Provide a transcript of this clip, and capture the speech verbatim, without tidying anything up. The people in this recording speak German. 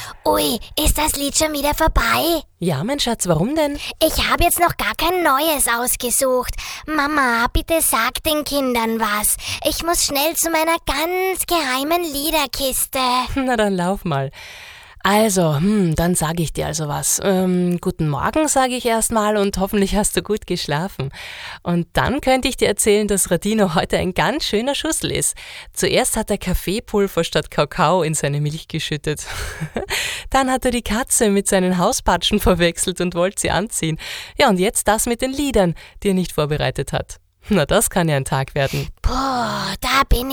Ui, ist das Lied schon wieder vorbei? Ja, mein Schatz, warum denn? Ich habe jetzt noch gar kein neues ausgesucht. Mama, bitte sag den Kindern was. Ich muss schnell zu meiner ganz geheimen Liederkiste. Na dann lauf mal. Also, hm, dann sage ich dir also was. Ähm, guten Morgen sage ich erstmal und hoffentlich hast du gut geschlafen. Und dann könnte ich dir erzählen, dass Radino heute ein ganz schöner Schussel ist. Zuerst hat er Kaffeepulver statt Kakao in seine Milch geschüttet. Dann hat er die Katze mit seinen Hauspatschen verwechselt und wollte sie anziehen. Ja, und jetzt das mit den Liedern, die er nicht vorbereitet hat. Na, das kann ja ein Tag werden. Puh, da bin